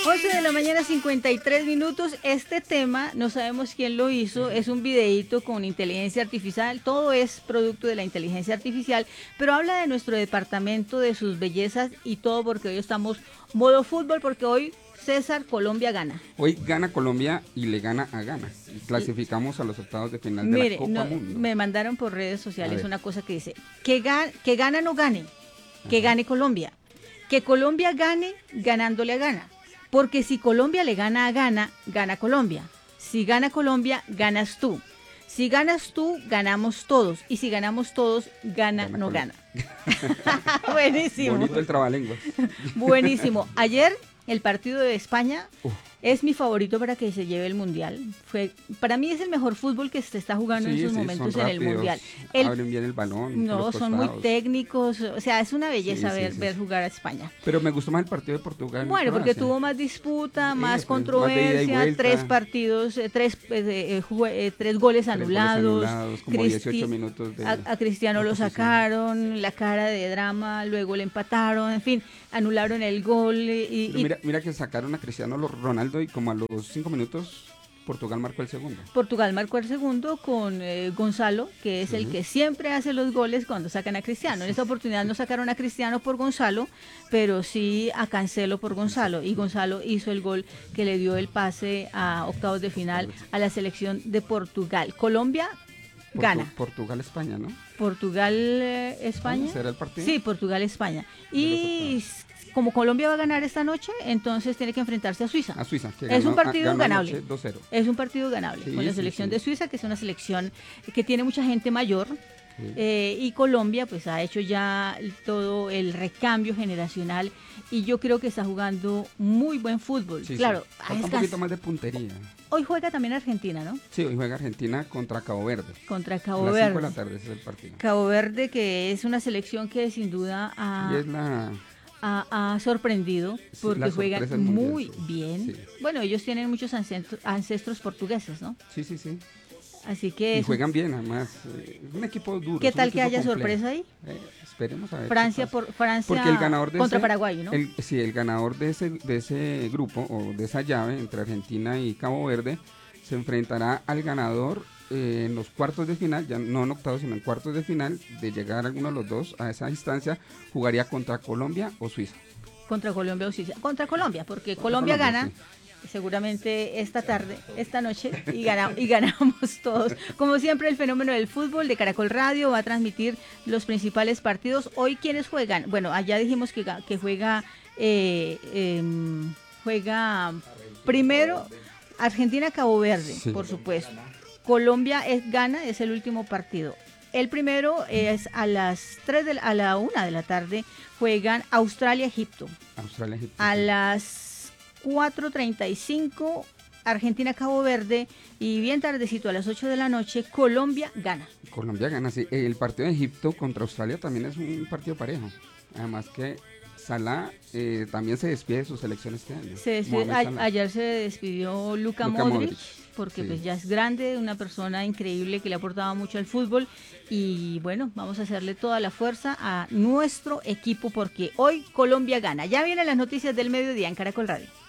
11 de la mañana, 53 minutos. Este tema, no sabemos quién lo hizo, es un videíto con inteligencia artificial, todo es producto de la inteligencia artificial, pero habla de nuestro departamento, de sus bellezas y todo, porque hoy estamos modo fútbol, porque hoy César, Colombia gana. Hoy gana Colombia y le gana a Ghana. Clasificamos a los octavos de final de la Copa Mundo. Me mandaron por redes sociales una cosa que dice, que gana no gane, que gane Colombia. Que Colombia gane ganándole a Ghana. Porque si Colombia le gana a Ghana, gana Colombia. Si gana Colombia, ganas tú. Si ganas tú, ganamos todos. Y si ganamos todos, gana no gana. Buenísimo. Bonito el trabalenguas. Buenísimo. Ayer el partido de España es mi favorito para que se lleve el Mundial. Para mí es el mejor fútbol que se está jugando en esos momentos en el Mundial. Abren bien el balón. No, son muy técnicos. O sea, es una belleza ver jugar a España. Pero me gustó más el partido de Portugal. Bueno, porque tuvo más disputa, más controversia, más tres partidos, tres goles anulados. Como 18 minutos. A Cristiano lo sacaron, la cara de drama, luego le empataron, en fin, anularon el gol. Mira que sacaron a Cristiano Ronaldo y como a los 5 minutos Portugal marcó el segundo. Portugal marcó el segundo con Gonzalo, que es el que siempre hace los goles cuando sacan a Cristiano. En esta oportunidad no sacaron a Cristiano por Gonzalo, pero sí a Cancelo por Gonzalo. Y Gonzalo hizo el gol que le dio el pase a octavos de final a la selección de Portugal. Colombia gana. Portugal-España, ¿no? Portugal-España. ¿Será el partido? Sí, Portugal-España. Y como Colombia va a ganar esta noche, entonces tiene que enfrentarse a Suiza. Es un partido ganable. 2-0. Es un partido ganable con la selección de Suiza, que es una selección que tiene mucha gente mayor. Y Colombia pues ha hecho ya todo el recambio generacional y yo creo que está jugando muy buen fútbol. Claro, falta un poquito más de puntería. Hoy juega también Argentina, ¿no? Sí, hoy juega Argentina contra Cabo Verde. Contra Cabo Verde. A las 5 de la tarde es el partido. Cabo Verde, que es una selección que sin duda ha sorprendido porque juegan muy bien. Sí. Bueno, ellos tienen muchos ancestros portugueses, ¿no? Sí. Así que... Y juegan bien, además. Un equipo duro. ¿Qué tal que haya sorpresa ahí? Esperemos a ver. Francia porque el ganador de contra Paraguay, ¿no? El ganador de ese grupo, o de esa llave, entre Argentina y Cabo Verde, se enfrentará al ganador en los cuartos de final, ya no en octavos, sino en cuartos de final, de llegar alguno de los dos a esa instancia, jugaría contra Colombia o Suiza. Contra Colombia o Suiza. Contra Colombia, porque Colombia gana. Sí. Seguramente esta noche, y ganamos todos. Como siempre, el fenómeno del fútbol de Caracol Radio va a transmitir los principales partidos. Hoy, ¿quiénes juegan? Bueno, allá dijimos que juega primero Argentina-Cabo Verde, por supuesto. Colombia gana, es el último partido. El primero es a las 1 de la tarde, juegan Australia-Egipto. A las 4:35 Argentina-Cabo Verde y bien tardecito a las 8 de la noche Colombia gana. Colombia gana, sí. El partido de Egipto contra Australia también es un partido parejo. Además que Salah también se despide de su selección este año. Ayer se despidió Luka Modric porque pues ya es grande, una persona increíble que le ha aportado mucho al fútbol y bueno, vamos a hacerle toda la fuerza a nuestro equipo porque hoy Colombia gana. Ya vienen las noticias del mediodía en Caracol Radio.